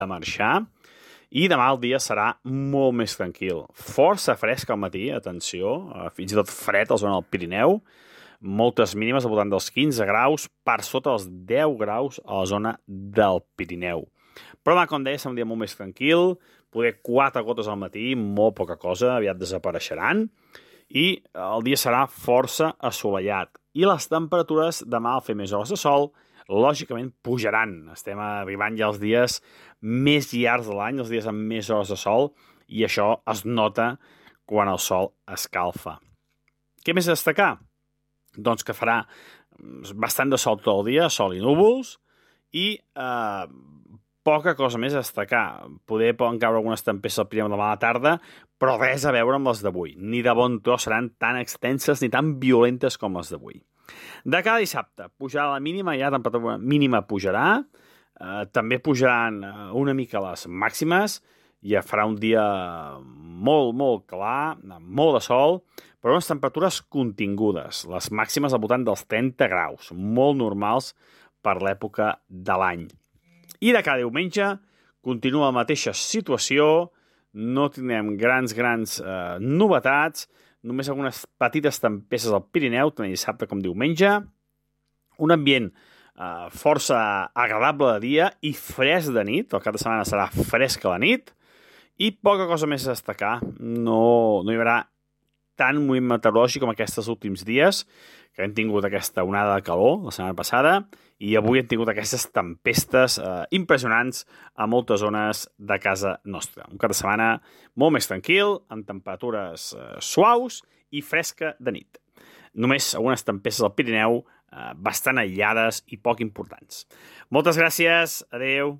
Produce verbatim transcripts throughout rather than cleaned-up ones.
de marxar. I demà el dia serà molt més tranquil. Força fresc al matí, atenció, fins i tot fred a la zona del Pirineu. Moltes mínimes al voltant dels quinze graus, per sota dels deu graus a la zona del Pirineu. Però demà, com deia, serà un dia molt més tranquil, poder quatre gotes al matí, molt poca cosa, aviat desapareixeran, i el dia serà força assolellat. I les temperatures demà, al fer més hores de sol, lògicament pujaran. Estem arribant ja als dies més llargs de l'any, els dies amb més hores de sol, i això es nota quan el sol escalfa. Què més a destacar? Doncs que farà bastant de sol tot el dia, sol i núvols, i eh, poca cosa més a destacar. Poder poden caure algunes tempestes al Pirineu demà a la tarda, però res a veure amb les d'avui. Ni de bon tros seran tan extenses ni tan violentes com les d'avui. De cada dissabte, pujarà la mínima, ja la temperatura mínima pujarà, eh, també pujaran una mica les màximes, ja farà un dia molt, molt clar, amb molt de sol, però unes temperatures contingudes, les màximes al voltant dels trenta graus, molt normals per l'època de l'any. I de cada diumenge continua la mateixa situació, no tindrem grans, grans eh, novetats, només algunes petites tempestes al Pirineu, tant dissabte com diumenge, un ambient eh, força agradable de dia i fresc de nit, el cap de setmana serà fresc a la nit, i poca cosa més a destacar, no, no hi haurà tant moviment meteorològic com aquests últims dies, que hem tingut aquesta onada de calor la setmana passada, i avui hem tingut aquestes tempestes eh, impressionants a moltes zones de casa nostra. Un cap de setmana molt més tranquil, amb temperatures eh, suaus i fresca de nit. Només algunes tempestes al Pirineu eh, bastant aïllades i poc importants. Moltes gràcies, adeu.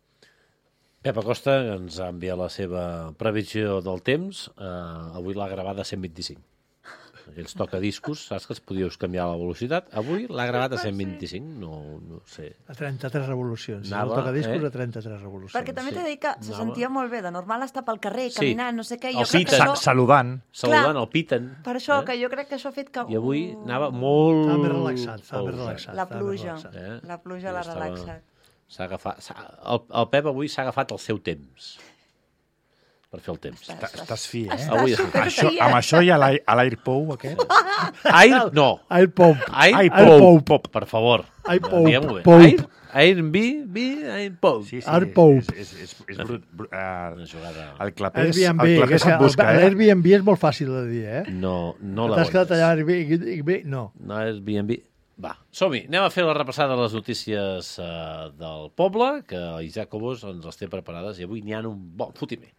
Pep Acosta ens ha enviat la seva previsió del temps. Uh, avui l'ha gravat a cent vint-i-cinc. Aquells tocadiscos, saps que es podíeu canviar la velocitat? Avui l'ha gravat a cent vint-i-cinc, no, no sé. A trenta-tres revolucions. Anava, el tocadiscos eh? a trenta-tres revolucions. Perquè també t'he de dir que se Anava. sentia molt bé. De normal està pel carrer, Sí. caminant, no sé què. El Jo crec que piten. això... Saludant. Saludant, Clar. el piten. Per això, eh? que jo crec que això ha fet que... I avui anava molt... Estava més relaxat, estava més pausat. relaxat. La estava més pluja. relaxat. Eh? La pluja l'ha Estava- relaxat. S'ha agafat... s'ha- El, el Pep avui s'ha agafat el seu temps per fer el temps. Estàs- Estàs fi, eh? Estàs Avui- Això, superfia. amb això i a l'air- a l'AirPow aquest. Air, no. Air Pop. Air, Air Pope. Pope. Per favor. Air Pope. Diguem-ho bé. Pope. Air, Air, B, B, Air Pope. Sí, sí, AirPow. és, és, és, és brut, brut, Una uh, jugada... el clapés, Airbnb. el que clapés és que et busca, el- eh? L'Airbnb és molt fàcil de dir, eh? No, no T'has quedat allà a l'aguantes. Airbnb? No. No és B and B. Va, som-hi. Anem a fer la repassada de les notícies uh, del poble, que Isaac Cobos ens les té preparades i avui n'hi ha un bon fotimer.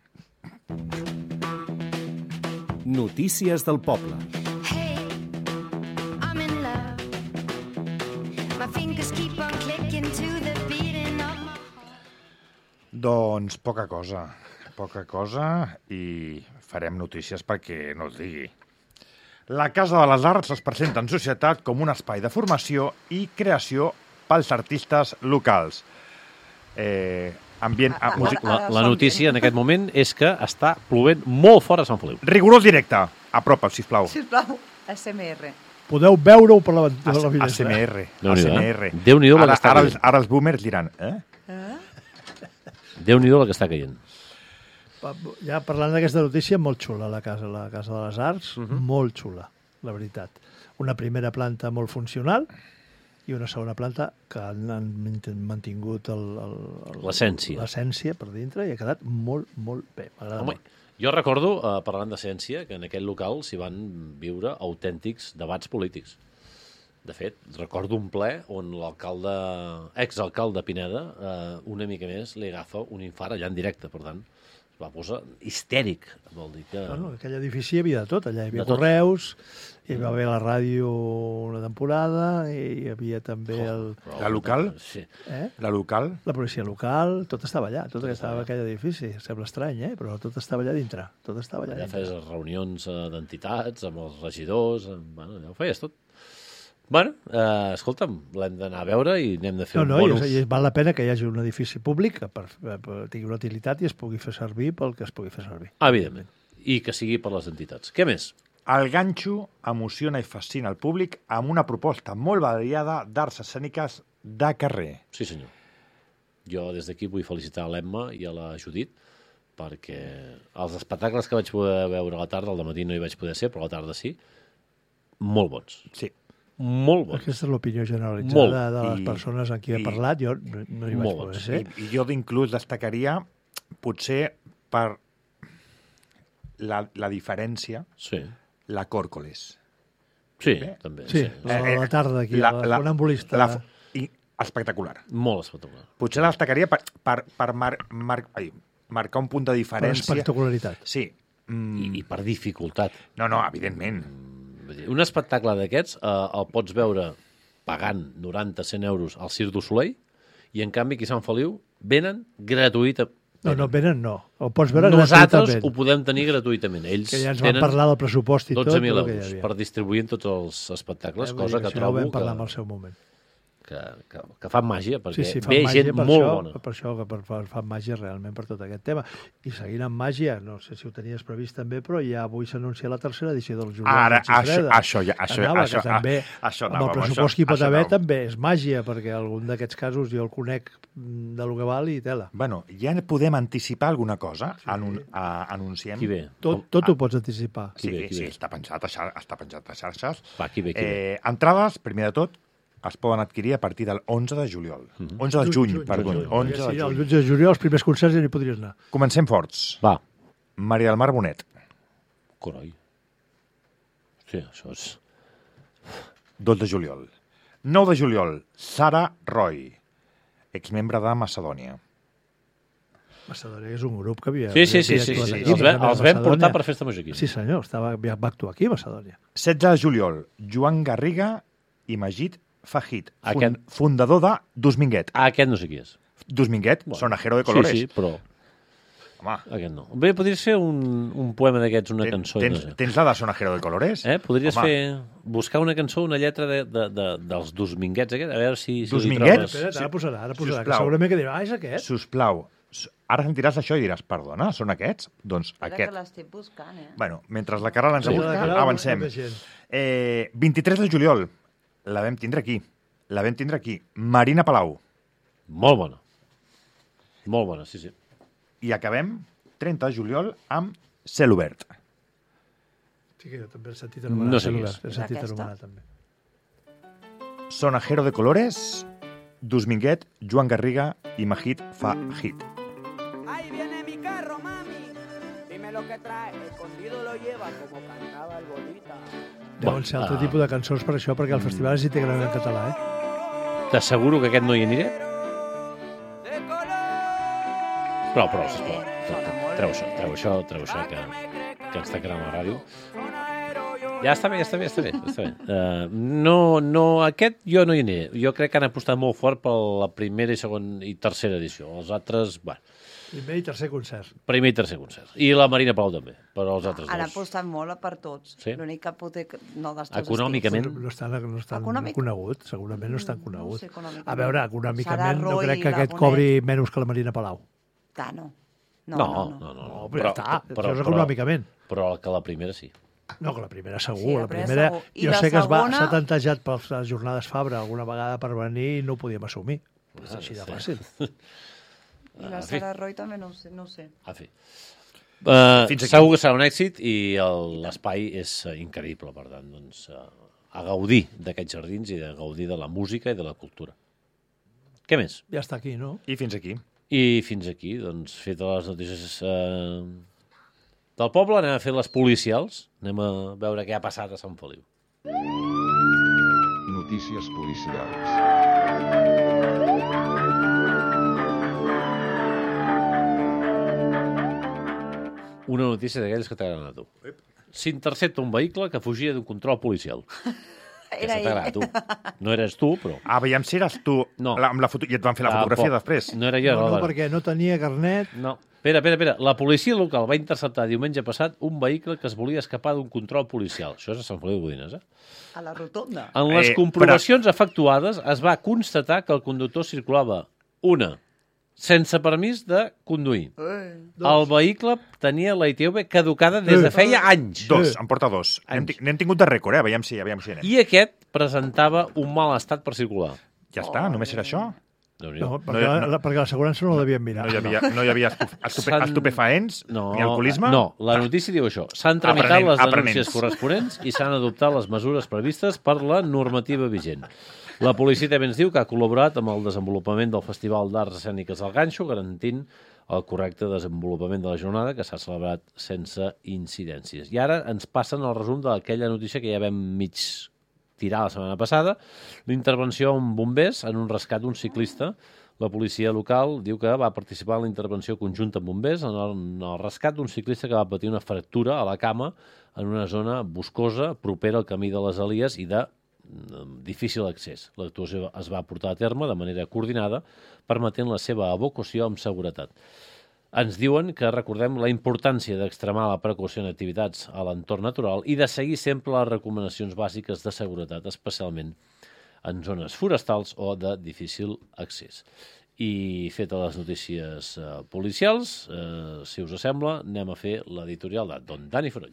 Notícies del poble. Hey, I'm in love. My fingers keep on clicking to the beating of my heart. Doncs poca cosa, poca cosa i farem notícies perquè no es digui. La Casa de les Arts es presenta en societat com un espai de formació i creació pels artistes locals. Eh, ambient, Ah, ah, músic... La, la som notícia en aquest moment és que està plovent molt fort a Sant Feliu. Rigorós directe. Apropa't, sisplau. Sisplau, S M R. Podeu veure-ho per la, per la A finestra. C M R. Déu-n'hi-do, A C M eh? R. Déu-n'hi-do la que Ara, està ara, caient. els, ara els boomers diran, eh? Déu-n'hi-do la que està caient. Pa- Ja parlant d'aquesta notícia, molt xula la casa, la casa de les Arts, uh -huh. molt xula, la veritat. Una primera planta molt funcional i una segona planta que han, han mantingut el- el- el- L'essència. l'essència per dintre i ha quedat molt, molt bé. M'agrada Home, molt. jo recordo, eh, parlant de ciència, que en aquest local s'hi van viure autèntics debats polítics. De fet, recordo un ple on l'alcalde, exalcalde Pineda, eh, una mica més, li agafa un infart allà en directe, per tant, es va posar histèric, vol dir que... Bueno, aquell edifici hi havia de tot, allà hi havia De tot. correus, hi va haver la ràdio una temporada, i hi havia també el, Però- La local? Sí. eh? La local? la policia local, tot estava allà, tot estava en aquell edifici. Sembla estrany, eh? Però tot estava allà dintre, tot estava allà Allà dintre. feies reunions eh, d'entitats, amb els regidors, amb... Bueno, allà ho feies tot. Bueno, eh, escolta'm, l'hem d'anar a veure i n'hem de fer No, un no, i, bonus. i val la pena que hi hagi un edifici públic que per, per, tingui una utilitat i es pugui fer servir pel que es pugui fer servir. Ah, evidentment. I que sigui per les entitats. Què més? El ganxo emociona i fascina el públic amb una proposta molt variada d'arts escèniques de carrer. Sí, senyor. Jo des d'aquí vull felicitar a l'Emma i a la Judit, perquè els espectacles que vaig poder veure a la tarda, al matí no hi vaig poder ser, però a la tarda sí, molt bons. Sí. Molt bons. Aquesta és l'opinió generalitzada Molt. de les I- persones amb qui he i- parlat. Jo no, no hi vaig Molt poder bons. ser. I, I jo inclús destacaria, potser per la, la diferència, Sí, la Còrcoles. sí, Bé. també. Sí, Sí. la, Eh, eh, la tarda aquí, la, la, funambulista. La, i, espectacular. Molt espectacular. Potser la destacaria per, per, per mar, mar, ai, marcar un punt de per diferència. espectacularitat. Sí. Mm, I, I per dificultat. no, no, evidentment. Vull dir, un espectacle d'aquests eh, el pots veure pagant noranta a cent euros al Cirque du Soleil i, en canvi, aquí a Sant Feliu venen gratuïtament. No, no, venen no. Ho pots veure Nosaltres gratuïtament. ho podem tenir gratuïtament. Ells Que ja ens van tenen parlar del pressupost i tot. dotze mil el que hi euros havia. per distribuir en tots els espectacles, Eh, vull cosa dir que això trobo ho vam que, parlar en el seu moment. que, que, que fan màgia, perquè Sí, sí, fan ve màgia gent per molt això, bona. per això que per, per, fan màgia realment per tot aquest tema. I seguint amb màgia, no sé si ho tenies previst també, però ja avui s'anuncia la tercera edició del Julià Ara, de Xifreda. això, això, ja, això, Anava, això, que també, això amb anava, el pressupost això, que hi pot això haver anava. també és màgia, perquè algun d'aquests casos jo el conec mm, de lo que val i tela. Bueno, ja podem anticipar alguna cosa. Sí. Anun, a, anunciem. Qui ve? Tot, tot ho pots anticipar. Sí, Qui ve, qui sí, ve? està penjat a, xar, està penjat a xarxes. Va, qui ve, qui ve? Eh, entrades, primer de tot, es poden adquirir a partir del onze de juliol. Mhm. onze de juny, Juny, perdó. juny. onze Perquè de si el juny. dotze de juliol, els primers concerts ja n'hi podries anar. Comencem forts. Va, Maria del Mar Bonet, coroi. Sí, això és... dos de juliol. nou de juliol, Sara Roy, exmembre de Macedònia. Macedònia és un grup que havia... Sí, sí, sí, havia sí, actuat sí. aquí, Els, vam, també a els vam portar Macedònia. per Festa Major aquí. Sí, senyor, estava, va actuar aquí a Macedònia. setze de juliol, Joan Garriga i Magid Fajid, fun, Aquest- fundador de Dusminguet. Ah, aquest no sé qui és. Dusminguet, sonajero de colores. Sí, sí, però Home, aquest no. Bé, podries fer un, un poema d'aquests, una ten- cançó. tens, no sé. tens la de sonajero de colores? Eh? Podries Home. fer... Buscar una cançó, una lletra de, de, de, dels Dusminguets aquests, a veure si, si li Dusminguets? trobes. Espera, Sí. ara posarà, ara posarà, que Sisplau. segurament que dirà, ah, és aquest? Sisplau, s- ara sentiràs això i diràs, perdona, són aquests? Doncs Espera aquest. que l'estic buscant, eh? Bueno, mentre la Caral ens Sí, busca, la Caral avancem. busca més gent. Eh, vint-i-tres de juliol, la vam tindre aquí. La vam tindre aquí. Marina Palau. Molt bona. Molt bona, sí, sí. I acabem, trenta de juliol, amb Cel Obert. Sí, que jo també he sentit anomenar. No sé Cel qui Obert, és. He És sentit aquesta? anomenar també. Sonajero de colores, Dusminguet, Joan Garriga i Magid Fajid. Ahí viene mi carro, mami. Dime lo que trae. Escondido lo lleva como cantaba el bolita. Deuen ser altre ah. tipus de cançons per això, perquè el festival és íntegrament en català, eh? T'asseguro que aquest no hi aniré, De color. però, però, sisplau, treu això, treu això, treu això, que, que ens tancarem a la ràdio. Ja està bé, ja està bé, ja està bé. Ja està bé. Uh, no, no, aquest jo no hi aniré. Jo crec que han apostat molt fort per la primera i segona i tercera edició. Els altres, bueno, Primer i tercer concert. primer i tercer concert. I la Marina Palau també, però els altres Han dos. apostat molt per tots. Sí? L'únic que pot... No dels teus Econòmicament, No estan, no estan Econòmic? conegut, segurament no estan Mm, conegut. no sé, econòmicament. A veure, Sara econòmicament no Roy crec i que la aquest Bonet. cobri menys que la Marina Palau. Ah, no. No, no, no. no, no. no, No, però ja està, però, això és econòmicament. Però que la primera sí. No, que la primera segur. Sí, la la primera primera, segur. I jo la sé que es va segona- s'ha tantejat per les jornades Fabra alguna vegada per venir i no ho podíem assumir. És així de fàcil. I la En fi. Sara Roy també no ho sé. No ho sé. En fi. Uh, Fins aquí. segur que serà un èxit i el- l'espai és uh, increïble, per tant, doncs, uh, a gaudir d'aquests jardins i de gaudir de la música i de la cultura. Què més? Ja està aquí, no? I fins aquí. I fins aquí, doncs, fetes les notícies uh, del poble, anem a fer les policials, anem a veure què ha passat a Sant Feliu. Notícies policials. Una notícia d'aquelles que t'agraden a tu. S'intercepta un vehicle que fugia d'un control policial. Era Aquesta t'agrada a tu. No eres tu, però... Ah, veiem si eres tu No. la, amb la foto... i et van fer la Ah, fotografia poc. després. No era jo, No, no, Robert. perquè no tenia carnet. No. Espera, espera, espera. La policia local va interceptar diumenge passat un vehicle que es volia escapar d'un control policial. Això és a Sant Feliu de Codines, eh? A la rotonda. En les Eh, comprovacions efectuades es va constatar que el conductor circulava, una, sense permís de conduir. Eh. El vehicle tenia la I T V caducada des de feia anys. Dos, em porta dos. N'hem ti- n'hem tingut de rècord, eh? Veiem si, veiem si anem. I aquest presentava un mal estat per circular. Ja està, només era això. Déu-n'hi-do. No, perquè, No hi ha- la, perquè l'assegurança no la devien mirar. No hi havia, no hi havia estupe, estupe, S'han- estupefaents No, ni alcoholisme? No, la notícia diu això. S'han tramitat Aprenent, les aprenents. denúncies corresponents i s'han adoptat les mesures previstes per la normativa vigent. La policia també ens diu que ha col·laborat amb el desenvolupament del Festival d'Arts Escèniques del Ganxo, garantint el correcte desenvolupament de la jornada, que s'ha celebrat sense incidències. I ara ens passen el resum d'aquella notícia que ja vam mig tirar la setmana passada, l'intervenció amb bombers en un rescat d'un ciclista. La policia local diu que va participar en la intervenció conjunta amb bombers en el, en el rescat d'un ciclista que va patir una fractura a la cama en una zona boscosa propera al camí de les Elies i de difícil accés. L'actuació es va portar a terme de manera coordinada, permetent la seva evacuació amb seguretat. Ens diuen que recordem la importància d'extremar la precaució en activitats a l'entorn natural i de seguir sempre les recomanacions bàsiques de seguretat, especialment en zones forestals o de difícil accés. I fetes les notícies eh, policials, eh, si us sembla, anem a fer l'editorial de Don Dani Fonoll.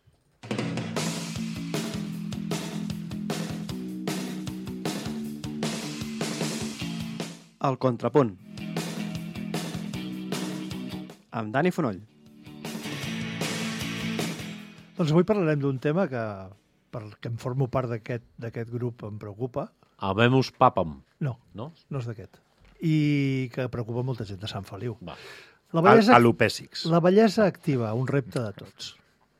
El contrapunt. Amb Dani Fonoll. Doncs avui parlarem d'un tema que, perquè em formo part d'aquest d'aquest grup, em preocupa. Habemus papam. No, No? no és d'aquest. I que preocupa molta gent de Sant Feliu. Va. La bellesa, Alopècics. la bellesa activa, un repte de tots.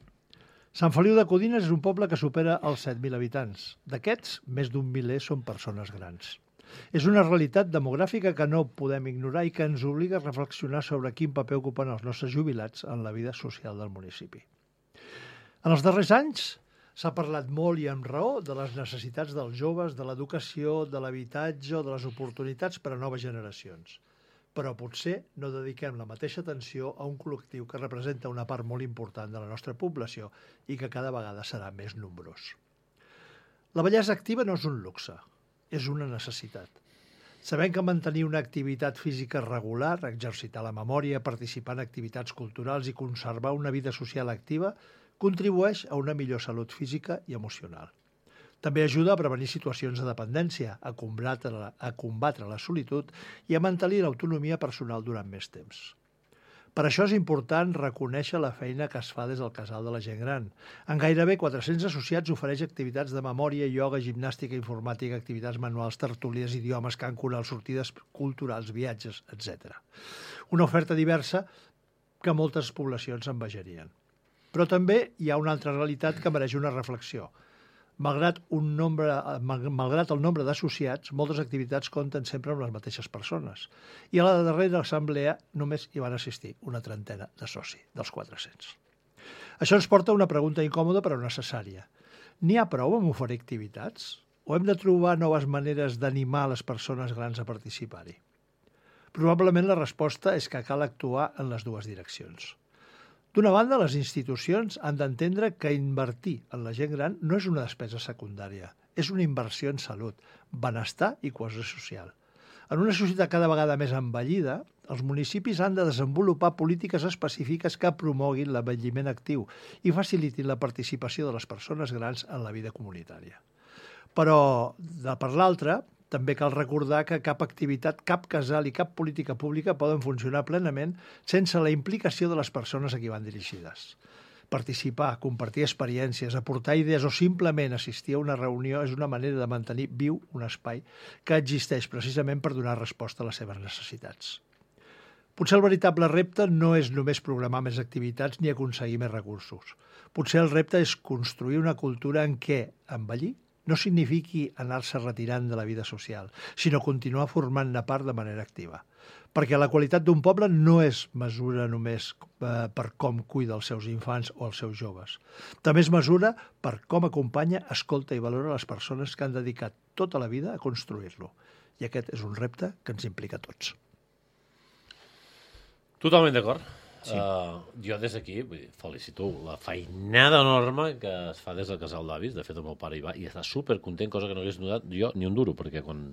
Sant Feliu de Codines és un poble que supera els set mil habitants. D'aquests, més d'un miler són persones grans. És una realitat demogràfica que no podem ignorar i que ens obliga a reflexionar sobre quin paper ocupen els nostres jubilats en la vida social del municipi. En els darrers anys s'ha parlat molt i amb raó de les necessitats dels joves, de l'educació, de l'habitatge o de les oportunitats per a noves generacions. Però potser no dediquem la mateixa atenció a un col·lectiu que representa una part molt important de la nostra població i que cada vegada serà més nombrós. La bellesa activa no és un luxe, és una necessitat. Sabem que mantenir una activitat física regular, exercitar la memòria, participar en activitats culturals i conservar una vida social activa contribueix a una millor salut física i emocional. També ajuda a prevenir situacions de dependència, a combatre la, a combatre la solitud i a mantenir l'autonomia personal durant més temps. Per això és important reconèixer la feina que es fa des del Casal de la Gent Gran. En gairebé quatre-cents associats ofereix activitats de memòria, ioga, gimnàstica, informàtica, activitats manuals, tertúlies, idiomes, cant coral, sortides culturals, viatges, etcètera. Una oferta diversa que moltes poblacions envejarien. Però també hi ha una altra realitat que mereix una reflexió. Malgrat, un nombre, malgrat el nombre d'associats, moltes activitats compten sempre amb les mateixes persones. I a la darrera assemblea només hi van assistir una trentena de socis, dels quatre-cents. Això ens porta a una pregunta incòmoda però necessària. N'hi ha prou amb oferir activitats? O hem de trobar noves maneres d'animar les persones grans a participar-hi? Probablement la resposta és que cal actuar en les dues direccions. D'una banda, les institucions han d'entendre que invertir en la gent gran no és una despesa secundària, és una inversió en salut, benestar i cohesió social. En una societat cada vegada més envellida, els municipis han de desenvolupar polítiques específiques que promoguin l'envelliment actiu i facilitin la participació de les persones grans en la vida comunitària. Però, de per l'altra, també cal recordar que cap activitat, cap casal i cap política pública poden funcionar plenament sense la implicació de les persones a qui van dirigides. Participar, compartir experiències, aportar idees o simplement assistir a una reunió és una manera de mantenir viu un espai que existeix precisament per donar resposta a les seves necessitats. Potser el veritable repte no és només programar més activitats ni aconseguir més recursos. Potser el repte és construir una cultura en què envellir no signifiqui anar-se retirant de la vida social, sinó continuar formant-ne part de manera activa. Perquè la qualitat d'un poble no és mesura només eh, per com cuida els seus infants o els seus joves. També és mesura per com acompanya, escolta i valora les persones que han dedicat tota la vida a construir-lo. I aquest és un repte que ens implica a tots. Totalment d'acord. Sí. Uh, jo des d'aquí felicito la feinada enorme que es fa des del casal d'avis. De fet, el meu pare hi va i està supercontent, cosa que no hagués notat jo ni un duro, perquè quan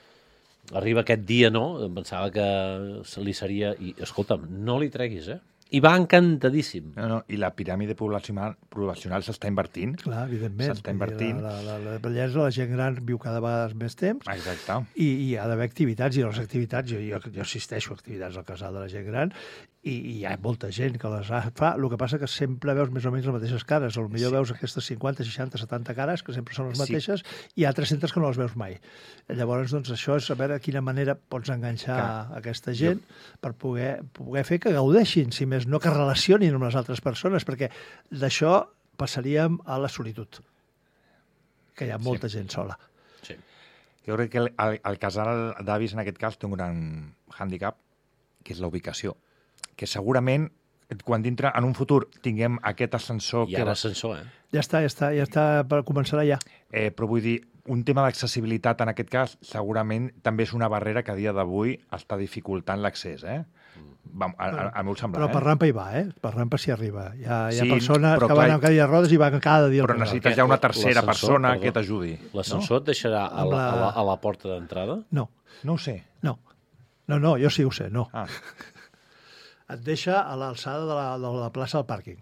arriba aquest dia, no, em pensava que li seria... I, escolta'm, no li treguis, eh? I va encantadíssim. No, no, i la piràmide poblacional, poblacional s'està invertint. Clar, evidentment. S'està invertint. La, la, la, la bellesa, la gent gran viu cada vegada més temps. Exacte. I, i hi ha d'haver activitats, i les activitats, jo, jo, jo assisteixo a activitats al casal de la gent gran, i, i hi ha molta gent que les fa. El que passa que sempre veus més o menys les mateixes cares. Potser sí. Veus aquestes cinquanta, seixanta, setanta cares, que sempre són les Sí. mateixes, i hi ha tres-centes que no les veus mai. Llavors, doncs, això és saber de quina manera pots enganxar Clar. aquesta gent jo... per poder, poder fer que gaudeixin, si més no que relacionin amb les altres persones, perquè d'això passaríem a la solitud, que hi ha molta sí. gent sola. Sí. Jo crec que el, el, el casal d'avis, en aquest cas, té un gran hàndicap, que és la ubicació. Que segurament, quan dintre, en un futur, tinguem aquest ascensor... I que ara va- ascensor, eh? Ja està, ja està, ja està, per començar ja. Eh, però vull dir, un tema d'accessibilitat, en aquest cas, segurament també és una barrera que a dia d'avui està dificultant l'accés, eh? Va, a, a, a mi ho sembla, Però per eh? rampa hi va, eh? Per rampa s'hi arriba. Hi ha, hi ha Sí, persones però que clar, van amb cadira de rodes i van cada dia al Però casal. necessites ja una tercera L'ascensor, persona perdó. que t'ajudi. L'ascensor et deixarà a Amb la, la- a, la, a la porta d'entrada? No, No ho sé. no. No, no, jo sí ho sé, no. Ah, Et deixa a l'alçada de, la, de la plaça del pàrquing.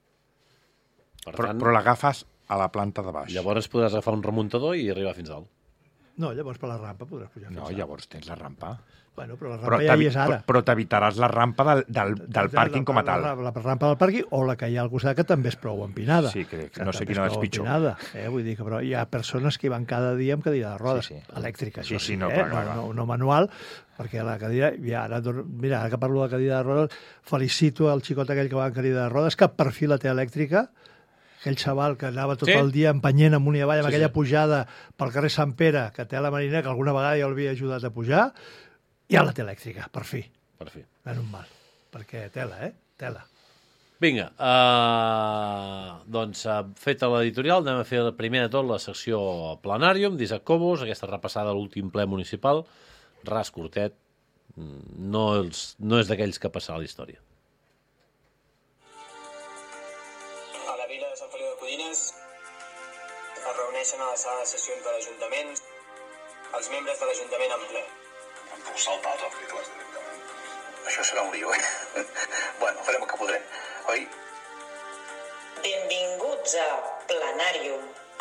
Per però, tant, però l'agafes a la planta de baix. llavors podràs agafar un remuntador i arribar fins dalt. No, llavors per la rampa podràs pujar fins No, dalt. llavors tens la rampa. Bueno, però la Però, rampa ja hi t'evi- és ara. però t'evitaràs la rampa del, del, del pàrquing com a tal. La, la, la rampa del pàrquing o la que hi ha al costat, que també és prou empinada. Sí, crec. Que No sé també quina és prou pitjor. empinada, eh? Vull dir que però hi ha persones que hi van cada dia amb cadira de rodes, Sí, sí. elèctrica, Sí, això sí, sí, no, eh? clar, no, clar, clar. no, no manual, perquè la cadira... Ja, ara, mira, ara que parlo de cadira de rodes, felicito el xicot aquell que va amb cadira de rodes, que per fi la té elèctrica, aquell xaval que anava tot Sí. el dia empenyent amunt i avall amb Sí, aquella sí. pujada pel carrer Sant Pere, que té la Marina, que alguna vegada ja l'havia ajudat a pujar, ja la té elèctrica, per fi. Per fi. Menys mal, perquè tela, eh? Tela. Vinga, uh, doncs uh, feta l'editorial, anem a fer primer de tot la secció Planàrium d'Isaac Cobos, aquesta repassada a l'últim ple municipal, ras curtet, mm, no, els, no és d'aquells que passarà a la història. A la vila de Sant Feliu de Codines es reuneixen a la sala de sessions de l'Ajuntament els membres de l'Ajuntament en ple. Em puc saltar els articles directament. Això serà un lío, eh? Bueno, farem el que podrem, oi? Benvinguts a Planàrium.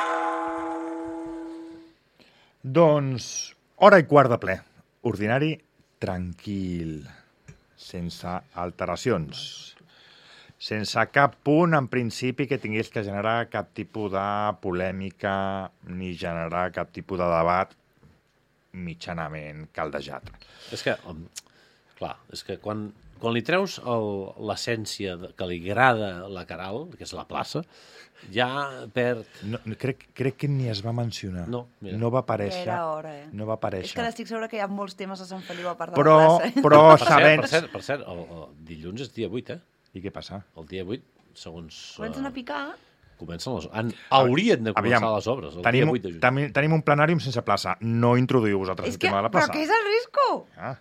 Doncs, hora i quart de ple. Ordinari, tranquil, sense alteracions. Sense cap punt, en principi, que tingués que generar cap tipus de polèmica ni generar cap tipus de debat mitjanament caldejat. És que, um, clar, és que quan, quan li treus el- l'essència de- que li agrada la Caral, que és la plaça, ja perd... No, crec, crec que ni es va mencionar. No, mira. No va aparèixer. Era hora, eh? No va És que aparèixer. ara estic segura que hi ha molts temes a Sant Feliu a part de Però, la plaça. Eh? però Per cert, sabent... per cert, per cert el, el dilluns és dia vuit, eh? I què passa? El dia vuit, segons... Comencen a eh, picar. Comencen les... Han, haurien de començar Aviam, les obres, el tenim, dia vuit de juny. tenim, tenim un planàrium sense plaça. No introduïu vosaltres És el que, tema de la però plaça. què és el risco? Ah.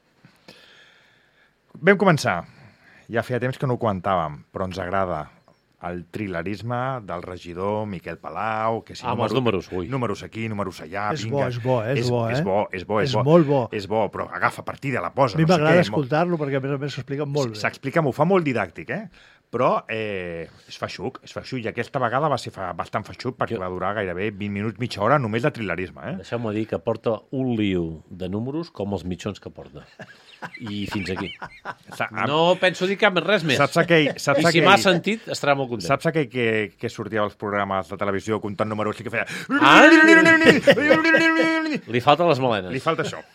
Vam començar. Ja feia temps que no ho comentàvem, però ens agrada el trilerisme del regidor Miquel Palau, que si Ah, amb els números, ui. números aquí, números allà, És vinga. bo, és bo, eh? És bo, eh? És bo, és bo, és, És bo. molt bo. És bo, però agafa partida, la posa, A mi no sé m'agrada què. molt- escoltar-lo perquè, a més a més, s'explica molt bé. S'explica, m'ho fa molt didàctic, eh? Però eh, és feixuc, és feixuc, i aquesta vegada va ser fa, bastant feixuc perquè va durar gairebé vint minuts, mitja hora només de trilerisme, eh? Deixeu-me dir que porta un liu de números com els mitjons que porta. I fins aquí. No penso dir cap res més. Saps aquell... Saps I si aquell, m'ha sentit, estarà molt content. Saps aquell que, que sortia als programes de televisió comptant números i que feia... Ah! Li falten les melenes. Li falta això.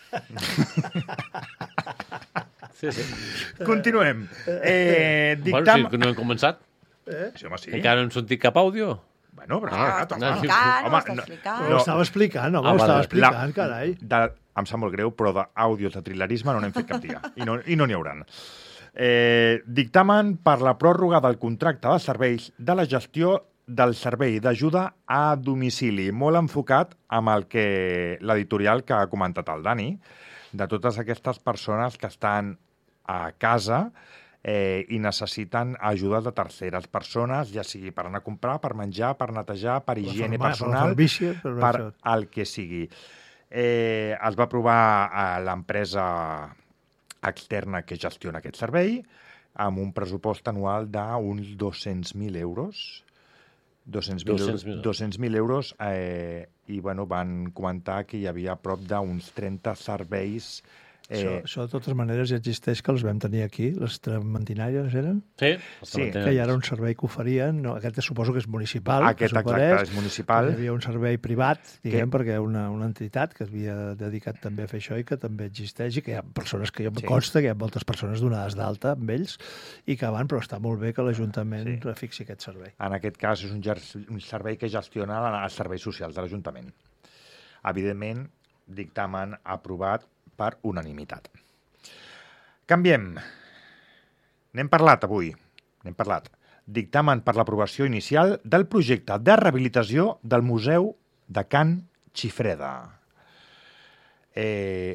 Sí, sí. Continuem. Eh, Bueno, dictam... si no hem començat. Eh? Sí, home, sí. Encara no hem sentit cap àudio. Bueno, però... Ah, explicat, no, home. explicant, Home, ho està no- explicant. Ho estava explicant, home, Ah, ho vale. estava explicant, La- carai. De, em sap molt greu, però d'àudios de trilerisme no n'hem fet cap dia. I no n'hi no n'hi hauran. Eh, dictamen per la pròrroga del contracte de serveis de la gestió del servei d'ajuda a domicili, molt enfocat amb el que l'editorial que ha comentat el Dani, de totes aquestes persones que estan a casa eh, i necessiten ajuda de terceres persones, ja sigui per anar a comprar, per menjar, per netejar, per higiene farmà- per la personal, farmàcia, per per això. el que sigui. Eh, es va aprovar a l'empresa externa que gestiona aquest servei, amb un pressupost anual d'uns dos-cents mil euros. dos-cents mil euros eh, i bueno, van comentar que hi havia a prop d'uns trenta serveis. Eh... Això, això, de totes maneres, ja existeix, que els vam tenir aquí, les trementinàries, eren? Sí. Sí. Que hi era un servei que oferien, no, aquest suposo que és municipal. Aquest, exacte, és municipal. Hi havia un servei privat, diguem, que... perquè una, una entitat que havia dedicat també a fer això i que també existeix i que hi ha persones que jo em sí. consta que hi ha moltes persones donades d'alta amb ells i que van, però està molt bé que l'Ajuntament sí. fixi aquest servei. En aquest cas és un, un servei que gestiona els serveis socials de l'Ajuntament. Evidentment, dictamen aprovat per unanimitat. Canviem. N'hem parlat avui. N'hem parlat. Dictamen per l'aprovació inicial del projecte de rehabilitació del Museu de Can Xifreda. Eh,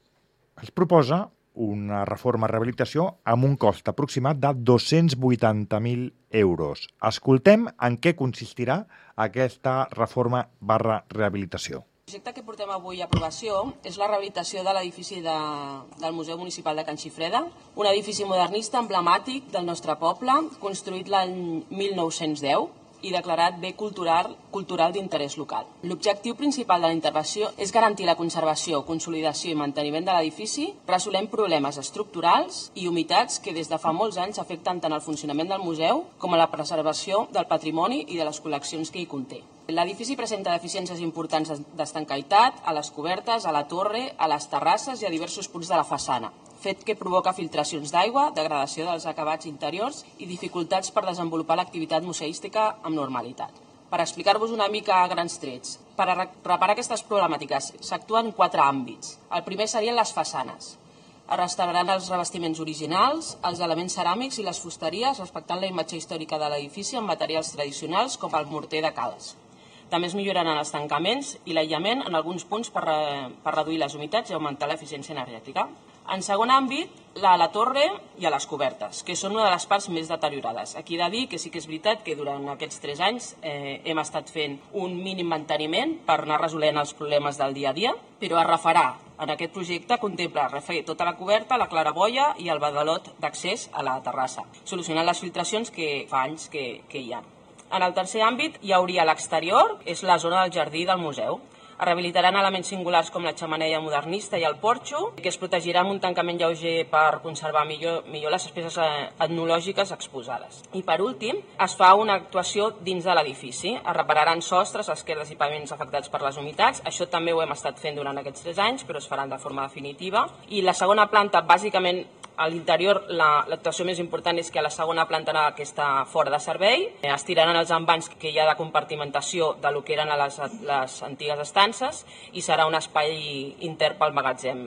es proposa una reforma-rehabilitació amb un cost aproximat de dos-cents vuitanta mil euros. Escoltem en què consistirà aquesta reforma barra rehabilitació. El projecte que portem avui a aprovació és la rehabilitació de l'edifici de, del Museu Municipal de Can Xifreda, un edifici modernista emblemàtic del nostre poble, construït l'any mil nou-cents deu i declarat bé cultural, cultural d'interès local. L'objectiu principal de la intervenció és garantir la conservació, consolidació i manteniment de l'edifici, resolent problemes estructurals i humitats que des de fa molts anys afecten tant el funcionament del museu com a la preservació del patrimoni i de les col·leccions que hi conté. L'edifici presenta deficiències importants d'estancaitat a les cobertes, a la torre, a les terrasses i a diversos punts de la façana, fet que provoca filtracions d'aigua, degradació dels acabats interiors i dificultats per desenvolupar l'activitat museística amb normalitat. Per explicar-vos una mica a grans trets, per a reparar aquestes problemàtiques s'actua en quatre àmbits. El primer serien les façanes. Es restauraran els revestiments originals, els elements ceràmics i les fusteries, respectant la imatge històrica de l'edifici amb materials tradicionals com el morter de calç. També es milloraran els tancaments i l'aïllament en alguns punts per, per reduir les humitats i augmentar l'eficiència energètica. En segon àmbit, la, la torre i a les cobertes, que són una de les parts més deteriorades. Aquí he de dir que sí que és veritat que durant aquests tres anys eh, hem estat fent un mínim manteniment per anar resolent els problemes del dia a dia, però es refarà en aquest projecte contempla refer tota la coberta, la claraboia i el badalot d'accés a la terrassa, solucionant les filtracions que fa anys que, que hi ha. En el tercer àmbit hi hauria l'exterior, és la zona del jardí del museu. Es rehabilitaran elements singulars com la xemeneia modernista i el porxo, que es protegirà amb un tancament lleuger per conservar millor, millor les peces etnològiques exposades. I per últim, es fa una actuació dins de l'edifici. Es repararan sostres, esquerdes i paviments afectats per les humitats. Això també ho hem estat fent durant aquests tres anys, però es faran de forma definitiva. I la segona planta, bàsicament, a l'interior, l'actuació més important és que a la segona planta que està fora de servei es tiraran els envans que hi ha de compartimentació de lo que eren les, les antigues estances i serà un espai intern pel magatzem.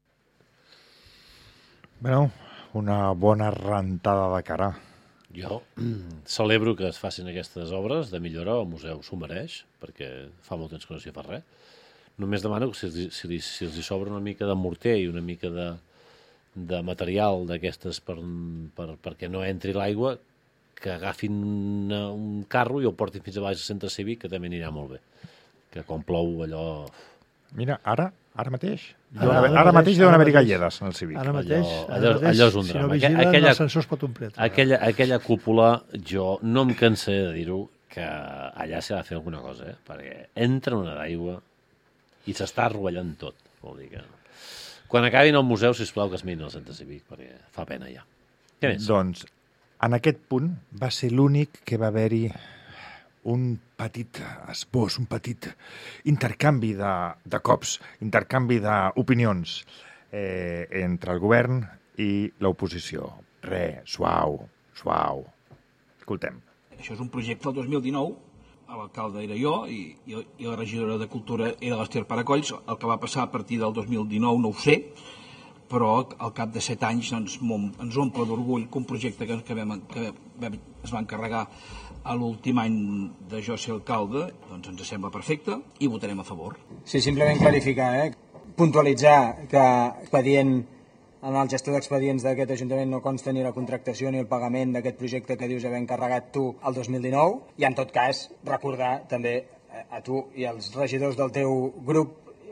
Bueno, una bona rentada de cara. Jo celebro que es facin aquestes obres de millora, el museu s'ho mereix, perquè fa molt temps que no s'hi fa res. Només demano que si, si, si els hi sobra una mica de morter i una mica de de material d'aquestes per, per, perquè no entri l'aigua, que agafin una, un carro i el portin fins a baix al centre cívic, que també anirà molt bé. Que quan plou allò... Mira, ara, ara mateix, ara, ara, ara mateix deuen haver-hi galledes en el cívic. Ara mateix, allò, ara allò, mateix allò és un si drama. no vigilen, aquella, l'ascensor es pot omplir. Aquella, aquella cúpula, jo no em cansaré de dir-ho, que allà s'ha de fer alguna cosa, eh? Perquè entra una d'aigua i s'està rovellant tot. Vol dir que... Quan acabin el museu, sisplau, que es mirin al centre cívic, perquè fa pena ja. Què més? Doncs, en aquest punt, va ser l'únic que va haver-hi un petit esbós, un petit intercanvi de, de cops, intercanvi d'opinions eh, entre el govern i l'oposició. Re, suau, suau. Escoltem. Això és un projecte del dos mil dinou, l'alcalde era jo i, i la regidora de Cultura era l'Ester Paracolls. El que va passar a partir del dos mil dinou no ho sé, però al cap de set anys doncs, ens omple d'orgull que un projecte que, que, vam, que vam, es va encarregar a l'últim any de jo ser alcalde doncs ens sembla perfecte i votarem a favor. Sí, simplement clarificar, eh? Puntualitzar que expedient en el gestor d'expedients d'aquest Ajuntament no consta ni la contractació ni el pagament d'aquest projecte que dius haver encarregat tu el dos mil dinou i en tot cas recordar també a tu i als regidors del teu grup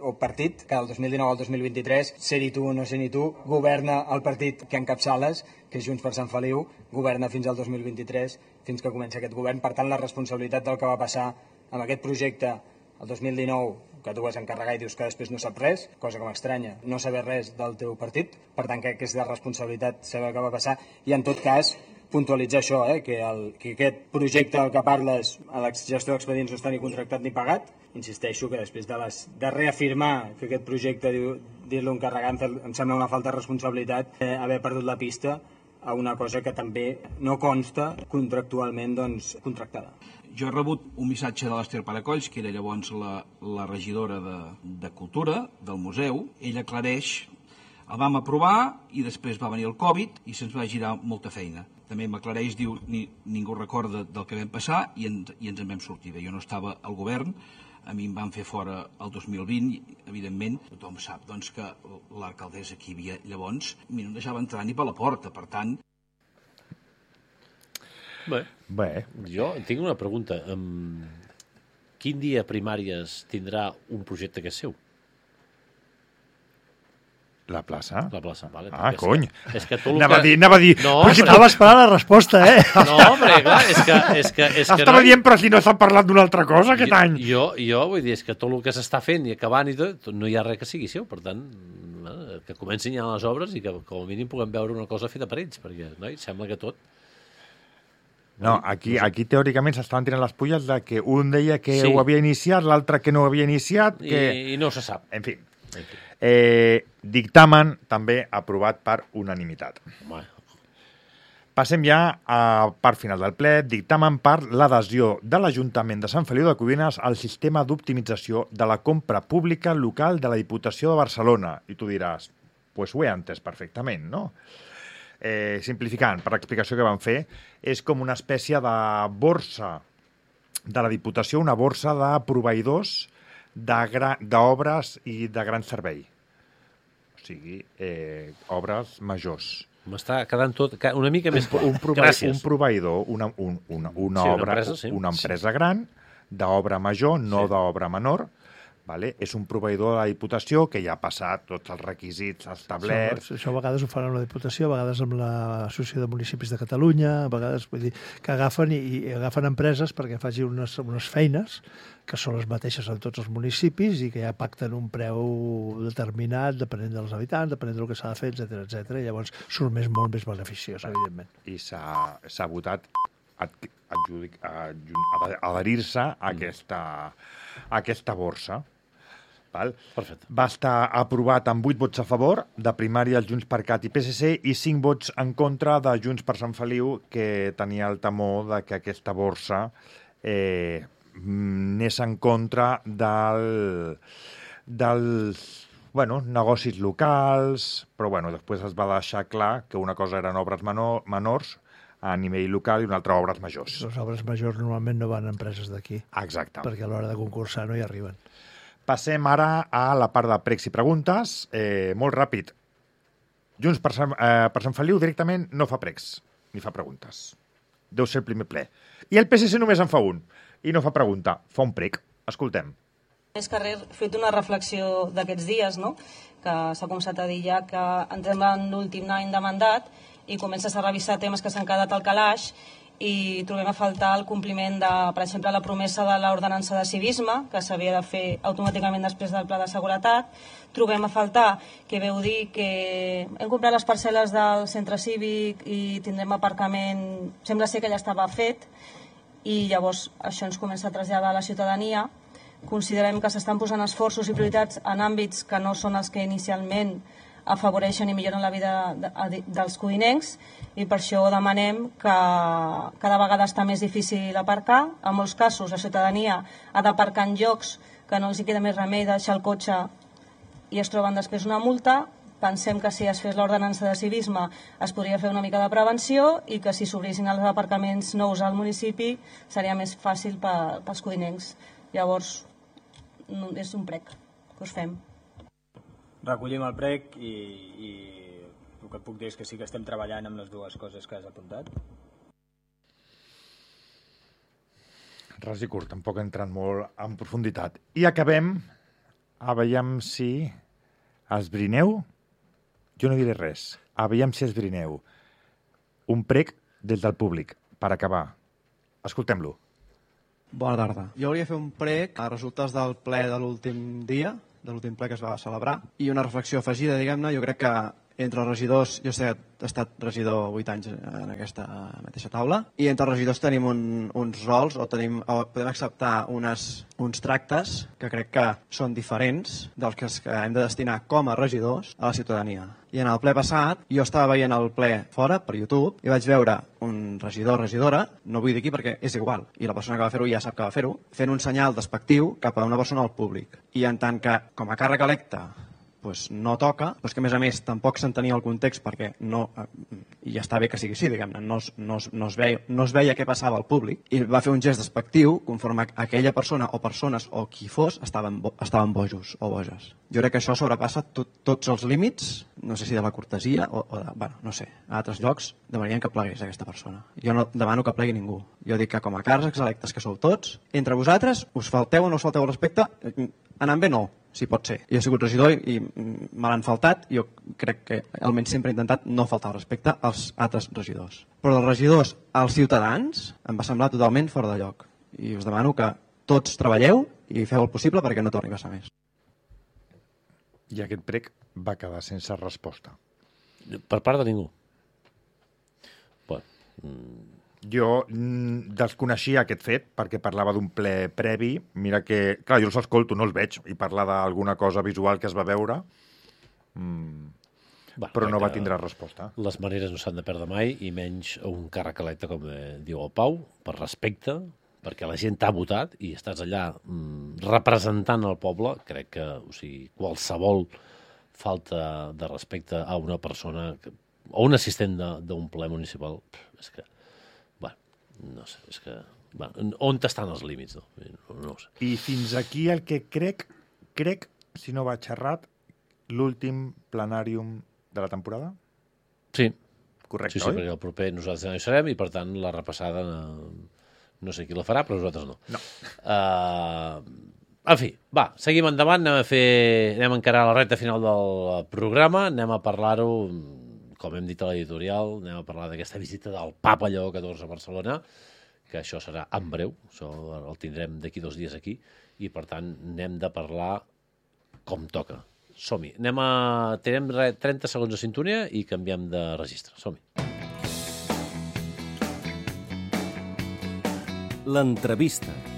o partit, que del dos mil dinou al dos mil vint-i-tres, ser-hi tu o no ser-hi tu, governa el partit que encapçales, que és Junts per Sant Feliu, governa fins al dos mil vint-i-tres, fins que comença aquest govern. Per tant, la responsabilitat del que va passar amb aquest projecte el dos mil dinou, que tu vas encarregar i dius que després no saps res, cosa que m'estranya, no saber res del teu partit, per tant crec que és de responsabilitat saber què va passar, i en tot cas puntualitzar això, eh, que, el, que aquest projecte del que parles, a la gestió d'expedients no està ni contractat ni pagat. Insisteixo que després de, les, de reafirmar que aquest projecte, dir-lo encarregat, em sembla una falta de responsabilitat eh, haver perdut la pista a una cosa que també no consta contractualment doncs, contractada. Jo he rebut un missatge de l'Ester Paracolls, que era llavors la, la regidora de, de Cultura del museu. Ella aclareix, el vam aprovar i després va venir el Covid i se'ns va girar molta feina. També m'aclareix, diu, ni, ningú recorda del que vam passar i, en, i ens en vam sortir bé. Jo no estava al govern, a mi em van fer fora el dos mil vint, i, evidentment, tothom sap doncs, que l'alcaldessa que hi havia llavors a mi no em deixava entrar ni per la porta, per tant... Bé, Bé. jo tinc una pregunta. Um, quin dia Primàries tindrà un projecte que és seu? La plaça? La plaça, vale. Ah, és cony. Que, és que tot anava, que... a dir, anava a dir... No, però... Estava esperant la resposta, eh? No, perquè clar, és que... És que, és que Estava no... dient, però si no s'ha parlat d'una altra cosa aquest jo, any. Jo, jo vull dir, és que tot el que s'està fent i acabant i tot, no hi ha res que sigui seu, per tant, que comencin ja les obres i que com a mínim puguem veure una cosa feta per ells, perquè, noi, sembla que tot... No, aquí, aquí teòricament s'estaven tirant les pulles de que un deia que Sí. ho havia iniciat, l'altre que no ho havia iniciat, que... I, i no se sap. En fi. Eh, dictamen també aprovat per unanimitat. Home. Passem ja a part final del ple. Dictamen per l'adhesió de l'Ajuntament de Sant Feliu de Codines al sistema d'optimització de la compra pública local de la Diputació de Barcelona. I tu diràs, pues ho he entès perfectament, no? Eh, simplificant, per l'explicació que van fer, és com una espècie de borsa de la Diputació, una borsa de proveïdors d'obres i de gran servei. O sigui, eh, obres majors. M'està quedant tot una mica més clar. Un, prove Gràcies. un proveïdor, una, un, una, una, Sí, una obra, empresa, sí. una empresa gran, d'obra major, no Sí. d'obra menor. Vale? És un proveïdor de la Diputació que ja ha passat tots els requisits establerts. Això, això a vegades ho fan amb la Diputació, a vegades amb l'Associació de Municipis de Catalunya, a vegades vull dir, que agafen i, i agafen empreses perquè facin unes, unes feines que són les mateixes en tots els municipis i que ja pacten un preu determinat depenent dels habitants, depenent del que s'ha de fer, etcètera, etcètera. I llavors surt més, molt més beneficiós, evidentment. I s'ha votat adherir-se a aquesta, a aquesta borsa. Val? Perfecte. Va estar aprovat amb vuit vots a favor de Primàries, Junts per Cat i P S C i cinc vots en contra de Junts per Sant Feliu, que tenia el temor de que aquesta borsa eh, anés en contra del, dels bueno, negocis locals, però bueno, després es va deixar clar que una cosa eren obres menor, menors a nivell local i una altra obres majors. Les obres majors normalment no van a empreses d'aquí. Exacte. Perquè a l'hora de concursar no hi arriben. Passem ara a la part de pregs i preguntes. Eh, molt ràpid. Junts per Sant, eh, per Sant Feliu directament no fa pregs, ni fa preguntes. Deu ser el primer ple. I el P S C només en fa un, i no fa pregunta, fa un preg. Escoltem. És Carrer, fet una reflexió d'aquests dies, no? Que s'ha començat a dir ja que entrem en l'últim any de mandat i comences a revisar temes que s'han quedat al calaix i trobem a faltar el compliment de, per exemple, la promesa de l'ordenança de civisme, que s'havia de fer automàticament després del pla de seguretat. Trobem a faltar que veu dir que hem comprat les parcel·les del centre cívic i tindrem aparcament, sembla ser que ja estava fet, i llavors això ens comença a traslladar a la ciutadania. Considerem que s'estan posant esforços i prioritats en àmbits que no són els que inicialment afavoreixen i milloren la vida de, de, dels codinencs, i per això demanem que cada vegada està més difícil aparcar. En molts casos la ciutadania ha d'aparcar en llocs que no els hi queda més remei de deixar el cotxe i es troben després una multa. Pensem que si es fes l'ordenança de civisme es podria fer una mica de prevenció i que si s'obrissin els aparcaments nous al municipi seria més fàcil per, pels codinencs. Llavors, és un prec que us fem. Recollim el prec i, i el que et puc dir és que sí que estem treballant amb les dues coses que has apuntat. Ras i curt, tampoc he entrat molt en profunditat. I acabem A veiem si esbrineu... Jo no diré res. A veiem si esbrineu. Un prec des del públic, per acabar. Escoltem-lo. Bona tarda. Jo volia fer un prec a resultes del ple de l'últim dia, de l'últim ple que es va celebrar, i una reflexió afegida, diguem-ne. Jo crec que entre els regidors, jo sé, he estat regidor vuit anys en aquesta mateixa taula, i entre els regidors tenim un, uns rols, o, tenim, o podem acceptar unes, uns tractes que crec que són diferents dels que, que hem de destinar com a regidors a la ciutadania. I en el ple passat, jo estava veient el ple fora, per YouTube, i vaig veure un regidor o regidora, no vull dir aquí perquè és igual, i la persona que va fer-ho ja sap que va fer-ho, fent un senyal despectiu cap a una persona al públic. I en tant que, com a càrrec electe, pues no toca, però que a més a més tampoc s'entenia el context perquè no, i ja està bé que sigui així, diguem-ne, no, es, no, es, no, es veia, no es veia què passava al públic, i va fer un gest despectiu conforme aquella persona o persones o qui fos estaven, estaven bojos o boges. Jo crec que això sobrepassa tot, tots els límits, no sé si de la cortesia o, o de, bueno, no sé, a altres llocs demanarien que plegués aquesta persona. Jo no demano que plegui ningú. Jo dic que com a càrrecs electes que sou tots, entre vosaltres us falteu o no us falteu al respecte, anant bé no, si pot ser. Jo he sigut regidor i, i me l'han faltat. Jo crec que almenys sempre he intentat no faltar al respecte als altres regidors. Però dels regidors als ciutadans em va semblar totalment fora de lloc. I us demano que tots treballeu i feu el possible perquè no torni a passar més. I aquest prec va quedar sense resposta. Per part de ningú. Bueno, mm... Jo mm, desconeixia aquest fet perquè parlava d'un ple previ. Mira que... Clar, jo els escolto, no els veig, i parlar d'alguna cosa visual que es va veure, mm, bueno, però no va tindre resposta. Les maneres no s'han de perdre mai, i menys un càrrec electe, com eh, diu el Pau, per respecte, perquè la gent t'ha votat i estàs allà mm, representant el poble. Crec que, o sigui, qualsevol falta de respecte a una persona que, o un assistent d'un ple municipal, és que... No sé, és que... Bueno, on estan els límits? No? No, no ho sé. I fins aquí el que crec, crec, si no vaig errat, l'últim plenàrium de la temporada? Sí. Correcte, sí, sí, oi? perquè el proper nosaltres no hi serem i, per tant, la repassada no, no sé qui la farà, però nosaltres no. No. Uh, en fi, va, seguim endavant, anem a fer... Anem a encarar la recta final del programa, anem a parlar-ho... Com hem dit a l'editorial, anem a parlar d'aquesta visita del Papa Lleó catorze a Barcelona, que això serà en breu, això el tindrem d'aquí dos dies aquí, i per tant n'hem de parlar com toca. Som-hi. Anem a... Tenim trenta segons de sintonia i canviem de registre. Som-hi. L'entrevista.